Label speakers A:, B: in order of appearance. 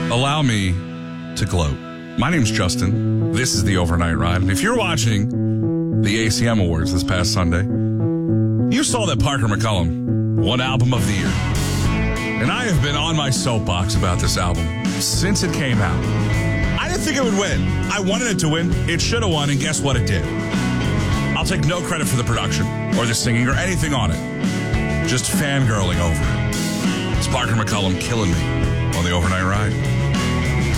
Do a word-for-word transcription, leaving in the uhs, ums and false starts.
A: allow me to gloat. My name's Justin. This is the Overnight Ride. And if you're watching the A C M Awards this past Sunday, you saw that Parker McCollum won Album of the Year. And I have been on my soapbox about this album since it came out. I didn't think it would win. I wanted it to win. It should have won, and guess what? It did. I'll take no credit for the production or the singing or anything on it. Just fangirling over it. It's Parker McCollum killing me on the Overnight Ride.